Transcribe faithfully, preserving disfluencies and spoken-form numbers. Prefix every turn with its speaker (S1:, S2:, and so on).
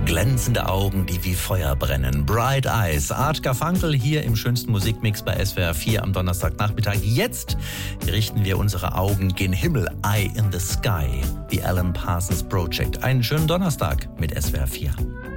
S1: Glänzende Augen, die wie Feuer brennen. Bright Eyes. Art Garfunkel hier im schönsten Musikmix bei S W R vier am Donnerstagnachmittag. Jetzt richten wir unsere Augen gen Himmel. Eye in the Sky. The Alan Parsons Project. Einen schönen Donnerstag mit S W R vier.